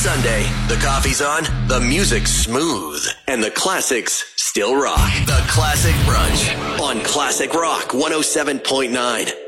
Sunday, the coffee's on, the music's smooth, and the classics still rock. The Classic Brunch on Classic Rock 107.9.